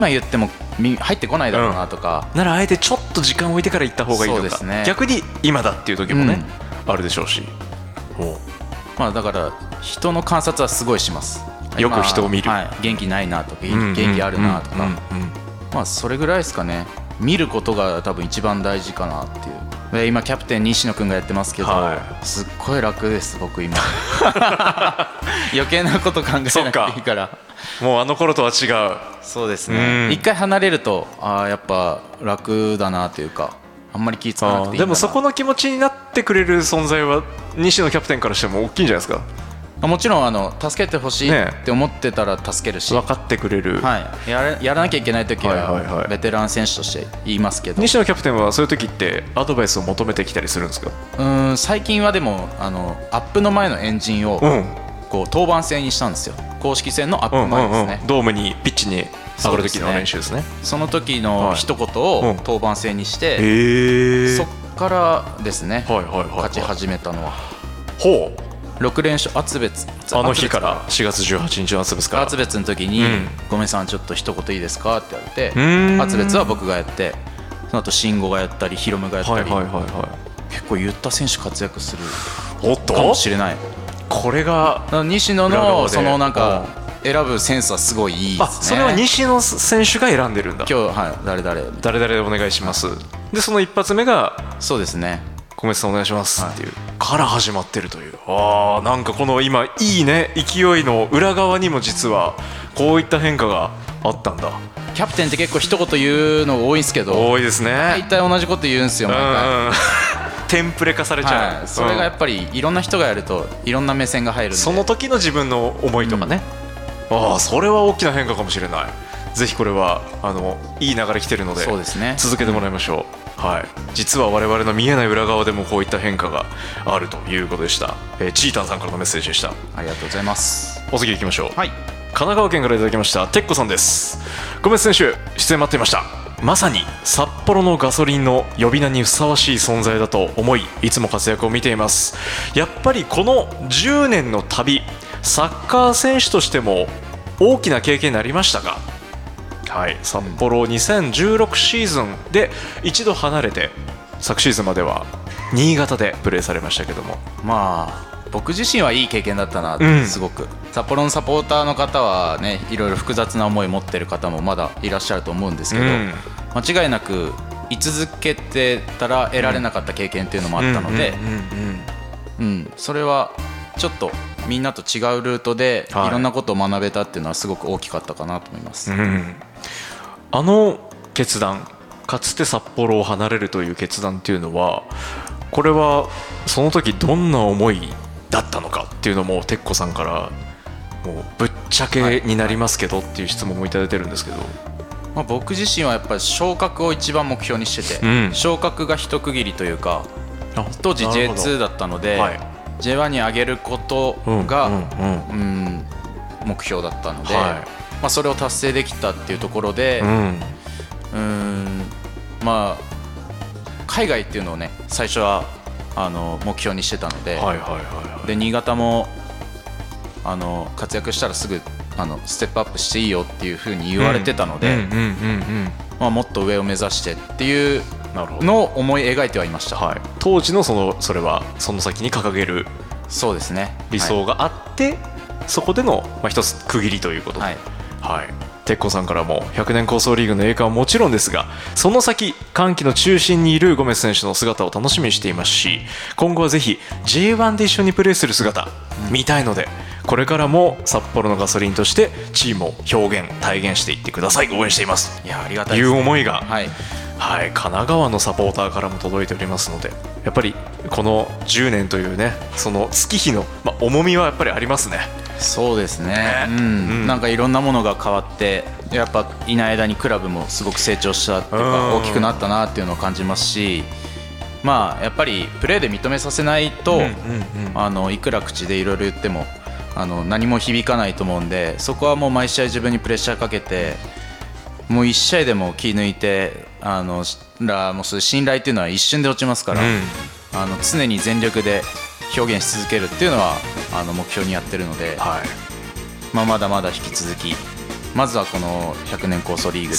今言っても入ってこないだろうなとか、 ならあえてちょっと時間置いてから行った方がいいとか、 そうですね、 逆に今だっていう時もね、あるでしょうし、 まあだから人の観察はすごいします。 よく人を見る、 はい、元気ないなとか元気あるなとか、まあそれぐらいですかね。見ることが多分一番大事かなっていう。で今キャプテン西野君がやってますけど、すっごい楽です僕今余計なこと考えなくていいから。 もうあの頃とは違う。 そうですね、一回離れるとやっぱ楽だなというか、あんまり気使わなくていいんだな。 でもそこの気持ちになってくれる存在は西野キャプテンからしても大きいんじゃないですか。 もちろん助けてほしいって思ってたら助けるし、 分かってくれる、 やらなきゃいけない時はベテラン選手として言いますけど、 西野キャプテンはそういう時ってアドバイスを求めてきたりするんですか。 最近はでもアップの前のエンジンをこう当番制にしたんですよ。公式戦のアップ前ですね、 ドームにピッチに上がる時の練習ですね。 その時の一言を当番制にして、そっからですね、勝ち始めたのは。 ほう、 6連勝、厚別、 あの日から4月18日の厚別から、 厚別の時にごめんさんちょっと一言いいですかって言われて、厚別は僕がやって、その後慎吾がやったりヒロムがやったり、結構言った選手活躍するかもしれない。これが西野のそのなんか選ぶセンスはすごいいいですね。 それは西野選手が選んでるんだ。 今日誰々 でお願いします。でその一発目がそうですね、 小梅さんお願いしますっていうから始まってるという。なんかこの今いいね勢いの裏側にも実はこういった変化があったんだ。 キャプテンって結構一言言うの多いんですけど、 多いですね。 大体同じこと言うんですよ毎回。 テンプレ化されちゃう、 それがやっぱりいろんな人がやるといろんな目線が入るんで、 その時の自分の思いとかね、それは大きな変化かもしれない。ぜひこれはいい流れ来てるので続けてもらいましょう。実は我々の見えない裏側でもこういった変化があるということでした。チータンさんからのメッセージでした。 ありがとうございます。 お次行きましょう。神奈川県からいただきましたてっこさんです。ごめん選手出演待っていました。まさに札幌のガソリンの呼び名にふさわしい存在だと思い、いつも活躍を見ています。やっぱりこの10年の旅、サッカー選手としても大きな経験になりましたか。札幌2016シーズンで一度離れて、昨シーズンまでは新潟でプレーされましたけども、 僕自身はいい経験だったな、すごく。札幌のサポーターの方はね、いろいろ複雑な思いを持ってる方もまだいらっしゃると思うんですけど、間違いなく居続けてたら得られなかった経験っていうのもあったので、それはちょっとみんなと違うルートでいろんなことを学べたっていうのはすごく大きかったかなと思います。 あの決断、かつて札幌を離れるという決断っていうのは、これはその時どんな思いだったのかっていうのもてっこさんからもうぶっちゃけになりますけどっていう質問もいただいてるんですけど、 僕自身はやっぱり昇格を一番目標にしてて、昇格が一区切りというか、当時 J2 だったので、J1 に上げることが目標だったので、それを達成できたっていうところで、海外っていうのをね最初は目標にしてたので、で新潟も活躍したらすぐステップアップしていいよっていう風に言われてたので、もっと上を目指してっていうのを思い描いてはいました。 当時のそれはその先に掲げるそうですね理想があって、そこでの一つ区切りということで、てっこさんからも100年構想リーグの栄冠はもちろんですが、その先歓喜の中心にいるゴメス選手の姿を楽しみにしていますし、今後はぜひ J1 で一緒にプレーする姿見たいので、これからも札幌のガソリンとしてチームを表現体現していってください。応援しています。 いやありがたいですね。 いう思いが、神奈川のサポーターからも届いておりますので、やっぱりこの10年というね、その月日の、重みはやっぱりありますね。 そうですね、なんかいろんなものが変わって、やっぱいない間にクラブもすごく成長したっていうか、大きくなったなっていうのを感じますし、やっぱりプレーで認めさせないと、いくら口でいろいろ言っても何も響かないと思うんで、そこはもう毎試合自分にプレッシャーかけて、もう1試合でも気抜いてもうそういう信頼っていうのは一瞬で落ちますから、常に全力で表現し続けるっていうのは目標にやってるので、まだまだ引き続きまずはこの100年構想リーグ